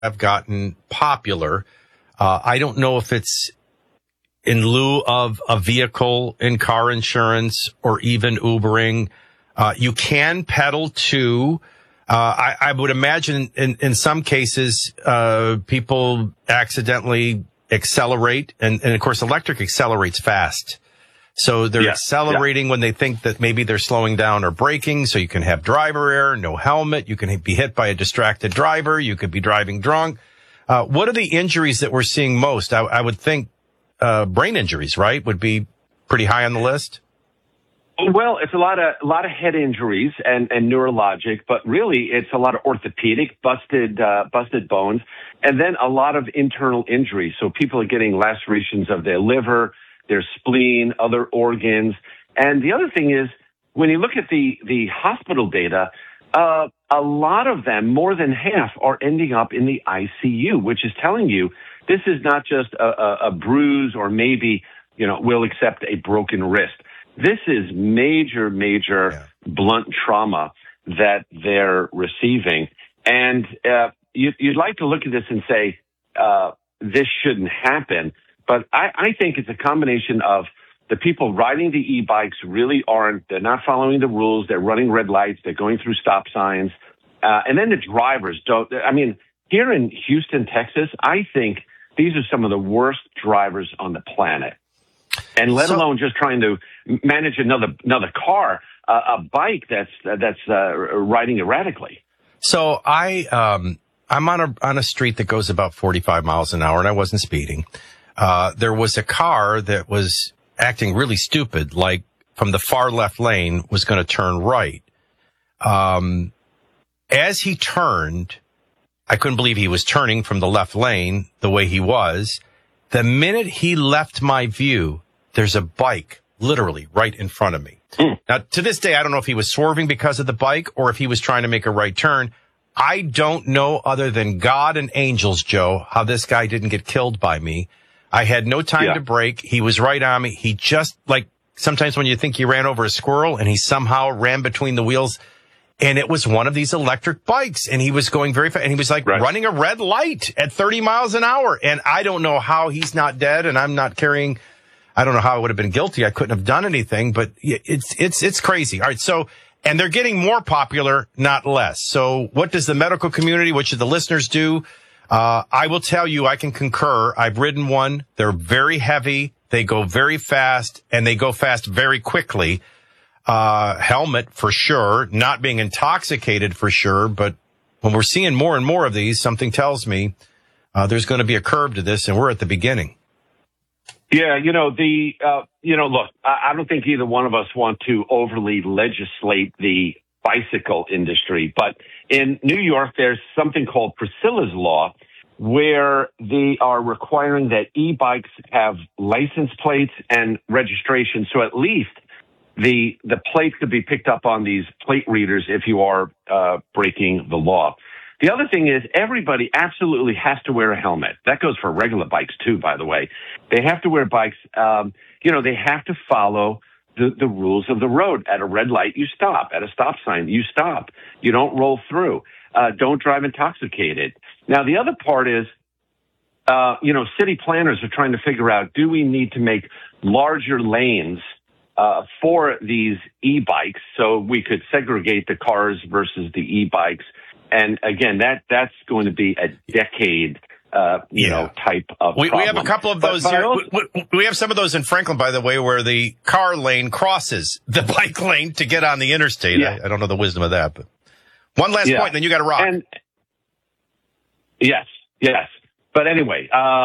have gotten popular. I don't know if it's in lieu of a vehicle and car insurance or even Ubering. You can pedal too. I would imagine in some cases, people accidentally accelerate. And of course, electric accelerates fast. So they're accelerating when they think that maybe they're slowing down or braking. So you can have driver error, no helmet. You can be hit by a distracted driver. You could be driving drunk. What are the injuries that we're seeing most? I would think brain injuries, right, would be pretty high on the list. Well, it's a lot of head injuries and neurologic, but really it's a lot of orthopedic, busted bones, and then a lot of internal injuries. So people are getting lacerations of their liver, their spleen, other organs. And the other thing is, when you look at the hospital data, a lot of them, more than half, are ending up in the ICU, which is telling you this is not just a bruise or maybe, we'll accept a broken wrist. This is major blunt trauma that they're receiving. And you'd like to look at this and say, this shouldn't happen. But I think it's a combination of the people riding the e-bikes they're not following the rules. They're running red lights. They're going through stop signs. And then the drivers here in Houston, Texas, I think these are some of the worst drivers on the planet. And let alone just trying to manage another car, a bike that's riding erratically. So I'm on a street that goes about 45 miles an hour, and I wasn't speeding. There was a car that was acting really stupid, like from the far left lane was going to turn right. As he turned, I couldn't believe he was turning from the left lane the way he was. The minute he left my view, there's a bike literally right in front of me. Now, to this day, I don't know if he was swerving because of the bike or if he was trying to make a right turn. I don't know, other than God and angels, Joe, how this guy didn't get killed by me. I had no time to brake. He was right on me. He just, like sometimes when you think you ran over a squirrel, and he somehow ran between the wheels. And it was one of these electric bikes, and he was going very fast, and he was running a red light at 30 miles an hour. And I don't know how he's not dead, and I'm not carrying, I don't know how I would have been guilty. I couldn't have done anything, but it's crazy. All right. So, and they're getting more popular, not less. So what does the medical community, what should the listeners do? I will tell you, I can concur. I've ridden one. They're very heavy. They go very fast, and they go fast very quickly. Helmet for sure, not being intoxicated for sure. But when we're seeing more and more of these, something tells me, there's going to be a curve to this, and we're at the beginning. Yeah. Look, I don't think either one of us want to overly legislate the bicycle industry, but in New York, there's something called Priscilla's Law, where they are requiring that e-bikes have license plates and registration. So at least the plate could be picked up on these plate readers if you are breaking the law. The other thing is everybody absolutely has to wear a helmet. That goes for regular bikes too, by the way. They have to wear bikes. They have to follow the rules of the road. At a red light, you stop. At a stop sign, you stop. You don't roll through. Don't drive intoxicated. Now, the other part is, city planners are trying to figure out, do we need to make larger lanes for these e-bikes so we could segregate the cars versus the e-bikes? And again, that's going to be a decade, type of problem. We have a couple of those here. We have some of those in Franklin, by the way, where the car lane crosses the bike lane to get on the interstate. Yeah. I don't know the wisdom of that, but one last point, and then you got to rock. Yes. But anyway,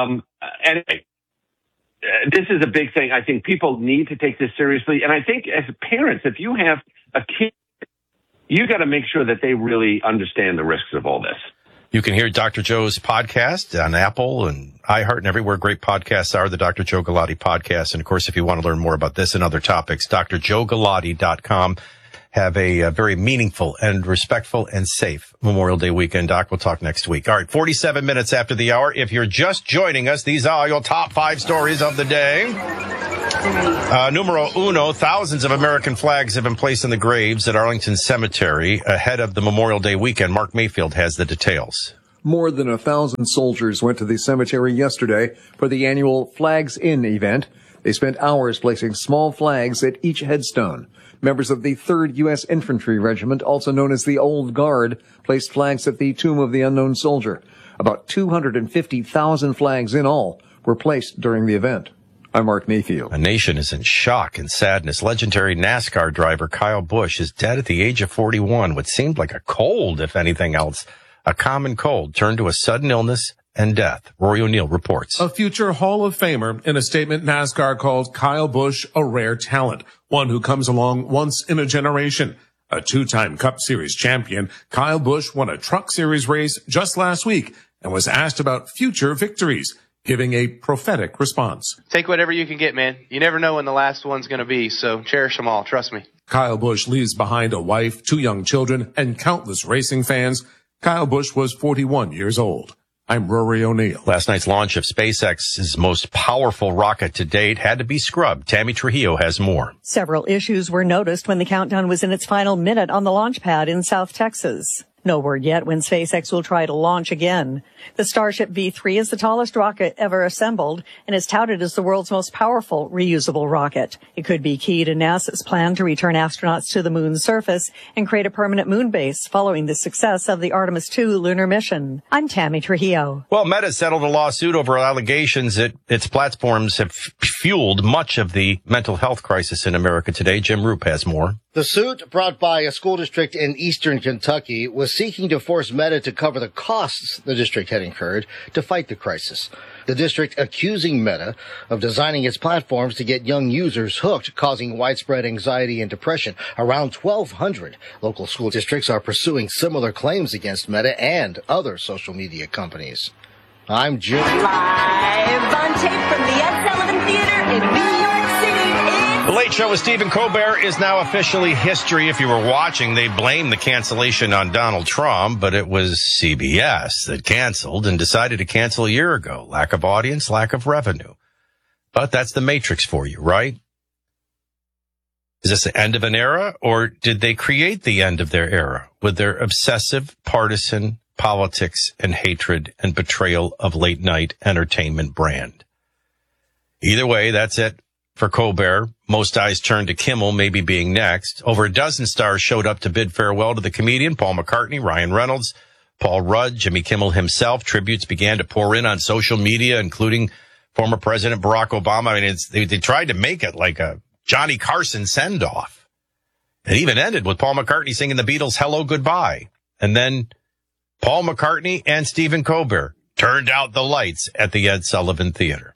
this is a big thing. I think people need to take this seriously. And I think as parents, if you have a kid, you got to make sure that they really understand the risks of all this. You can hear Dr. Joe's podcast on Apple and iHeart and everywhere great podcasts are, the Dr. Joe Galati podcast. And, of course, if you want to learn more about this and other topics, drjoegalati.com. Have a very meaningful and respectful and safe Memorial Day weekend. Doc, we'll talk next week. All right, 47 minutes after the hour. If you're just joining us, these are your top 5 stories of the day. Numero uno, thousands of American flags have been placed in the graves at Arlington Cemetery ahead of the Memorial Day weekend. Mark Mayfield has the details. More than 1,000 soldiers went to the cemetery yesterday for the annual Flags In event. They spent hours placing small flags at each headstone. Members of the 3rd U.S. Infantry Regiment, also known as the Old Guard, placed flags at the tomb of the unknown soldier. About 250,000 flags in all were placed during the event. I'm Mark Mayfield. A nation is in shock and sadness. Legendary NASCAR driver Kyle Busch is dead at the age of 41. What seemed like a cold, if anything else, a common cold, turned to a sudden illness and death. Rory O'Neill reports. A future Hall of Famer, in a statement, NASCAR called Kyle Busch a rare talent, one who comes along once in a generation. A two-time Cup Series champion, Kyle Busch won a Truck Series race just last week and was asked about future victories, giving a prophetic response. Take whatever you can get, man. You never know when the last one's going to be, so cherish them all. Trust me. Kyle Busch leaves behind a wife, 2 young children, and countless racing fans. Kyle Busch was 41 years old. I'm Rory O'Neill. Last night's launch of SpaceX's most powerful rocket to date had to be scrubbed. Tammy Trujillo has more. Several issues were noticed when the countdown was in its final minute on the launch pad in South Texas. No word yet when SpaceX will try to launch again. The Starship V3 is the tallest rocket ever assembled and is touted as the world's most powerful reusable rocket. It could be key to NASA's plan to return astronauts to the moon's surface and create a permanent moon base following the success of the Artemis II lunar mission. I'm Tammy Trujillo. Well, Meta settled a lawsuit over allegations that its platforms have fueled much of the mental health crisis in America today. Jim Roop has more. The suit, brought by a school district in eastern Kentucky, was seeking to force Meta to cover the costs the district had incurred to fight the crisis. The district accusing Meta of designing its platforms to get young users hooked, causing widespread anxiety and depression. Around 1,200 local school districts are pursuing similar claims against Meta and other social media companies. I'm Jim. Live on tape from the Ed Sullivan Theater in New York City. The Late Show with Stephen Colbert is now officially history. If you were watching, they blamed the cancellation on Donald Trump, but it was CBS that canceled and decided to cancel a year ago. Lack of audience, lack of revenue. But that's the Matrix for you, right? Is this the end of an era, or did they create the end of their era with their obsessive partisan politics and hatred and betrayal of late night entertainment brand? Either way, that's it for Colbert. Most eyes turned to Kimmel, maybe being next. Over a dozen stars showed up to bid farewell to the comedian. Paul McCartney, Ryan Reynolds, Paul Rudd, Jimmy Kimmel himself. Tributes began to pour in on social media, including former President Barack Obama. I mean, they tried to make it like a Johnny Carson send-off. It even ended with Paul McCartney singing the Beatles' Hello, Goodbye. And then Paul McCartney and Stephen Colbert turned out the lights at the Ed Sullivan Theater.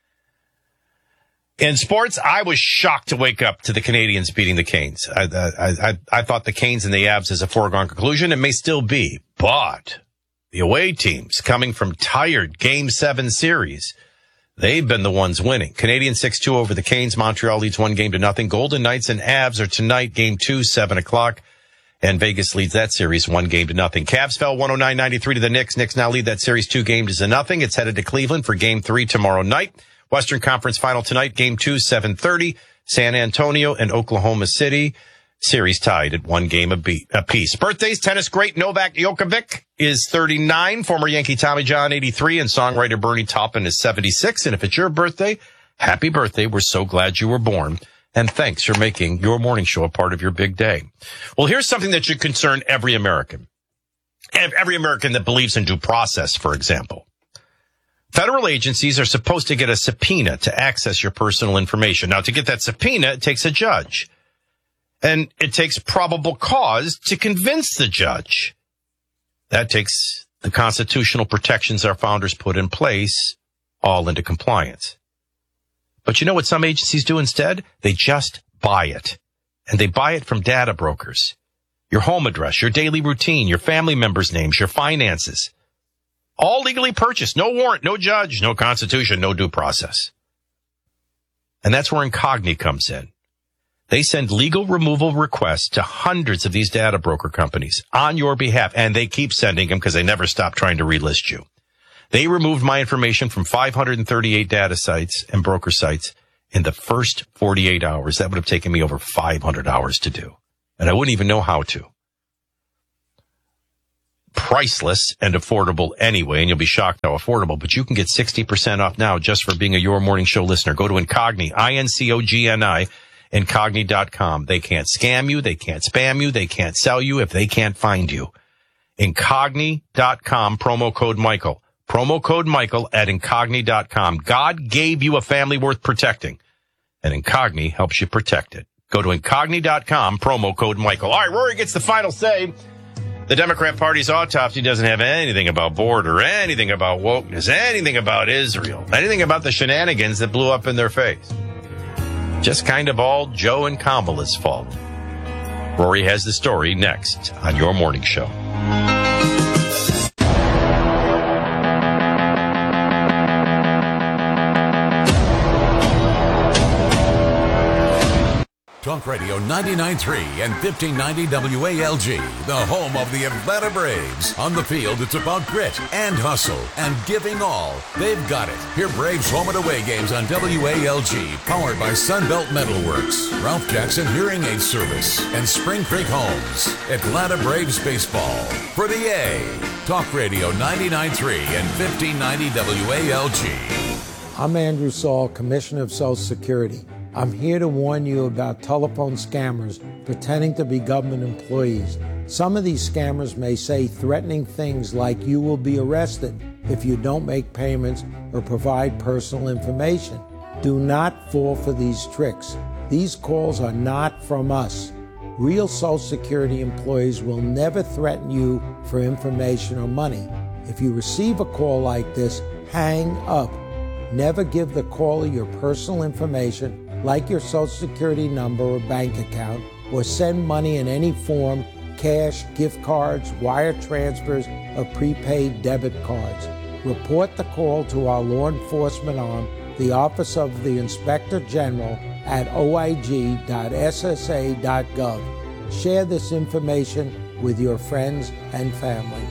In sports, I was shocked to wake up to the Canadians beating the Canes. I thought the Canes and the Avs is a foregone conclusion. It may still be, but the away teams coming from tired Game 7 series, they've been the ones winning. Canadians 6-2 over the Canes. Montreal leads 1-0. Golden Knights and Avs are tonight, Game 2, 7 o'clock. And Vegas leads that series 1-0. Cavs fell 109-93 to the Knicks. Knicks now lead that series 2-0. It's headed to Cleveland for Game 3 tomorrow night. Western Conference Final tonight, Game 2, 7:30. San Antonio and Oklahoma City. Series tied at 1 game apiece. Birthdays, tennis great Novak Djokovic is 39. Former Yankee Tommy John, 83. And songwriter Bernie Taupin is 76. And if it's your birthday, happy birthday. We're so glad you were born. And thanks for making your morning show a part of your big day. Well, here's something that should concern every American. Every American that believes in due process, for example. Federal agencies are supposed to get a subpoena to access your personal information. Now, to get that subpoena, it takes a judge. And it takes probable cause to convince the judge. That takes the constitutional protections our founders put in place all into compliance. But you know what some agencies do instead? They just buy it. And they buy it from data brokers. Your home address, your daily routine, your family members' names, your finances. All legally purchased. No warrant, no judge, no constitution, no due process. And that's where Incogni comes in. They send legal removal requests to hundreds of these data broker companies on your behalf, and they keep sending them because they never stop trying to relist you. They removed my information from 538 data sites and broker sites in the first 48 hours. That would have taken me over 500 hours to do, and I wouldn't even know how to. priceless and affordable anyway, and you'll be shocked how affordable. But you can get 60% off now just for being a Your Morning Show listener. Go to Incogni, INCOGNI, Incogni.com. They can't scam you. They can't spam you. They can't sell you if they can't find you. Incogni.com, promo code Michael. Promo code Michael at Incogni.com. God gave you a family worth protecting, and Incogni helps you protect it. Go to Incogni.com, promo code Michael. All right, Rory gets the final say. The Democrat Party's autopsy doesn't have anything about border, anything about wokeness, anything about Israel, anything about the shenanigans that blew up in their face. Just kind of all Joe and Kamala's fault. Rory has the story next on Your Morning Show. Talk Radio 99.3 and 1590 WALG, the home of the Atlanta Braves. On the field, it's about grit and hustle and giving all. They've got it. Hear Braves home and away games on WALG, powered by Sunbelt Metalworks, Ralph Jackson Hearing Aid Service, and Spring Creek Homes. Atlanta Braves baseball for the A. Talk Radio 99.3 and 1590 WALG. I'm Andrew Saul, Commissioner of Social Security. I'm here to warn you about telephone scammers pretending to be government employees. Some of these scammers may say threatening things like you will be arrested if you don't make payments or provide personal information. Do not fall for these tricks. These calls are not from us. Real Social Security employees will never threaten you for information or money. If you receive a call like this, hang up. Never give the caller your personal information, like your Social Security number or bank account, or send money in any form, cash, gift cards, wire transfers, or prepaid debit cards. Report the call to our law enforcement arm, the Office of the Inspector General, at oig.ssa.gov. Share this information with your friends and family.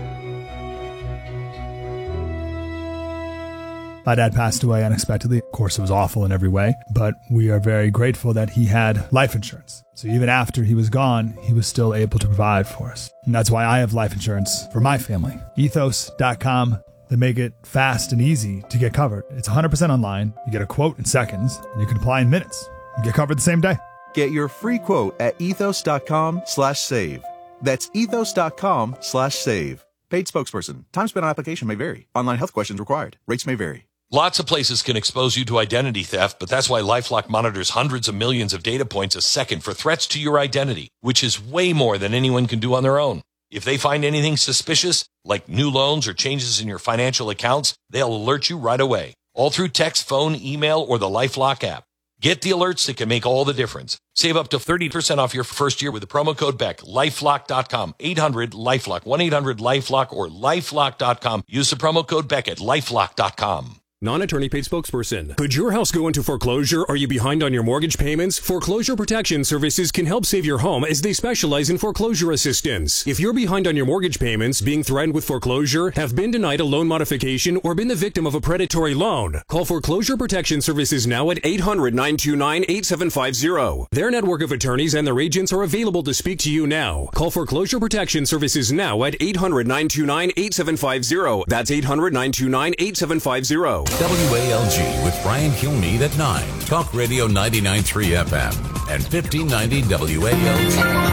My dad passed away unexpectedly. Of course, it was awful in every way, but we are very grateful that he had life insurance. So even after he was gone, he was still able to provide for us. And that's why I have life insurance for my family. Ethos.com. They make it fast and easy to get covered. It's 100% online. You get a quote in seconds, and you can apply in minutes. You get covered the same day. Get your free quote at ethos.com/save. That's ethos.com/save. Paid spokesperson. Time spent on application may vary. Online health questions required. Rates may vary. Lots of places can expose you to identity theft, but that's why LifeLock monitors hundreds of millions of data points a second for threats to your identity, which is way more than anyone can do on their own. If they find anything suspicious, like new loans or changes in your financial accounts, they'll alert you right away, all through text, phone, email, or the LifeLock app. Get the alerts that can make all the difference. Save up to 30% off your first year with the promo code BECK. LifeLock.com. 800-LifeLock. 1-800-LifeLock or LifeLock.com. Use the promo code BECK at LifeLock.com. Non-attorney paid spokesperson. Could your house go into foreclosure? Are you behind on your mortgage payments? Foreclosure Protection Services can help save your home as they specialize in foreclosure assistance. If you're behind on your mortgage payments, being threatened with foreclosure, have been denied a loan modification, or been the victim of a predatory loan, call Foreclosure Protection Services now at 800-929-8750. Their network of attorneys and their agents are available to speak to you now. Call Foreclosure Protection Services now at 800-929-8750. That's 800-929-8750. WALG with Brian Kilmeade at 9. Talk Radio 99.3 FM and 1590 WALG.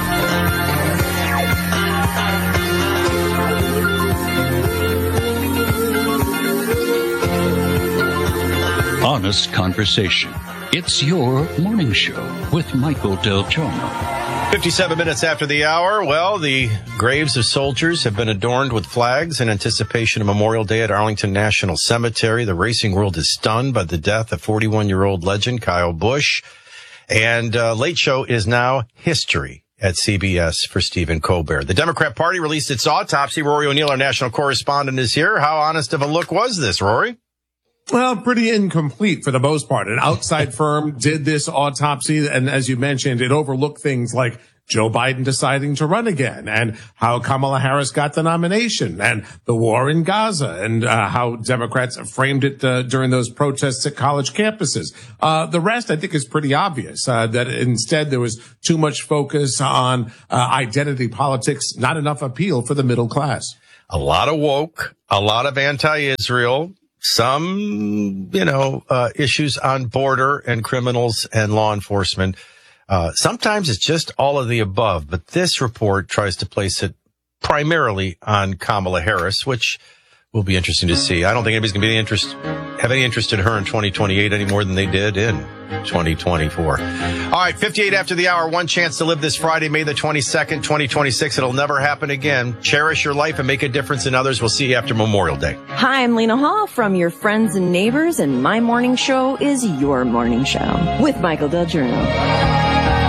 Honest conversation. It's Your Morning Show with Michael Del Giorno. 57 minutes after the hour. Well, the graves of soldiers have been adorned with flags in anticipation of Memorial Day at Arlington National Cemetery. The racing world is stunned by the death of 41-year-old legend Kyle Busch. And Late Show is now history at CBS for Stephen Colbert. The Democrat Party released its autopsy. Rory O'Neill, our national correspondent, is here. How honest of a look was this, Rory? Well, pretty incomplete for the most part. An outside firm did this autopsy, and as you mentioned, it overlooked things like Joe Biden deciding to run again, and how Kamala Harris got the nomination, and the war in Gaza, and how Democrats framed it during those protests at college campuses. The rest, I think, is pretty obvious, that instead there was too much focus on identity politics, not enough appeal for the middle class. A lot of woke, a lot of anti-Israel, some, issues on border and criminals and law enforcement. Sometimes it's just all of the above, but this report tries to place it primarily on Kamala Harris, which will be interesting to see. I don't think anybody's going to have any interest in her in 2028 any more than they did in 2024. All right, 58 after the hour, one chance to live this Friday, May the 22nd, 2026. It'll never happen again. Cherish your life and make a difference in others. We'll see you after Memorial Day. Hi, I'm Lena Hall from your friends and neighbors, and my morning show is your morning show with Michael Del Giorno.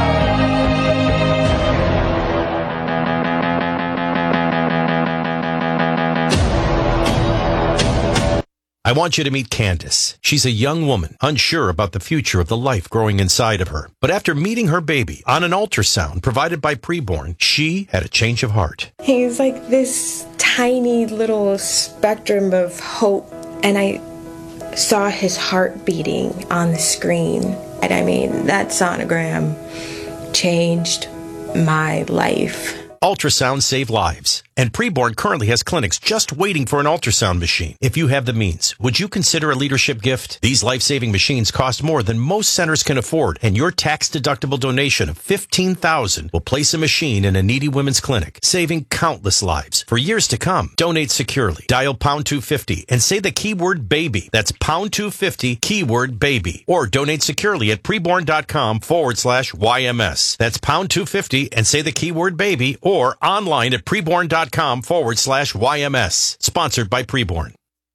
I want you to meet Candace. She's a young woman, unsure about the future of the life growing inside of her. But after meeting her baby on an ultrasound provided by Preborn, she had a change of heart. He's like this tiny little spectrum of hope, and I saw his heart beating on the screen. And I mean, that sonogram changed my life. Ultrasounds save lives, and Preborn currently has clinics just waiting for an ultrasound machine. If you have the means, would you consider a leadership gift? These life-saving machines cost more than most centers can afford, and your tax-deductible donation of $15,000 will place a machine in a needy women's clinic, saving countless lives for years to come. Donate securely. Dial pound 250 and say the keyword baby. That's pound 250 keyword baby, or donate securely at preborn.com/YMS. That's pound 250 and say the keyword baby, or online at preborn.com/YMS. Sponsored by Preborn.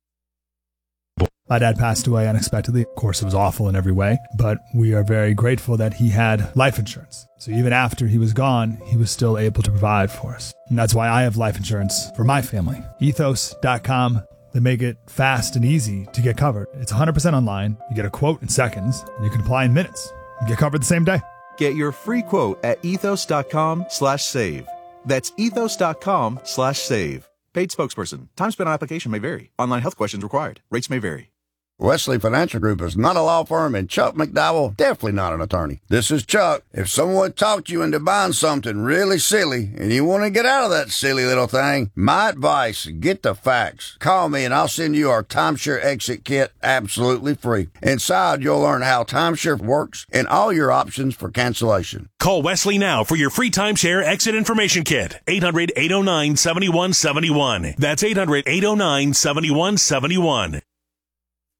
My dad passed away unexpectedly. Of course, it was awful in every way, but we are very grateful that he had life insurance. So even after he was gone, he was still able to provide for us. And that's why I have life insurance for my family. Ethos.com. They make it fast and easy to get covered. It's 100% online. You get a quote in seconds, and you can apply in minutes. You get covered the same day. Get your free quote at ethos.com/save. That's ethos.com/save. Paid spokesperson. Time spent on application may vary. Online health questions required. Rates may vary. Wesley Financial Group is not a law firm, and Chuck McDowell definitely not an attorney. This is Chuck. If someone talked you into buying something really silly and you want to get out of that silly little thing, my advice, get the facts. Call me and I'll send you our timeshare exit kit absolutely free. Inside, you'll learn how timeshare works and all your options for cancellation. Call Wesley now for your free timeshare exit information kit. 800-809-7171. That's 800-809-7171.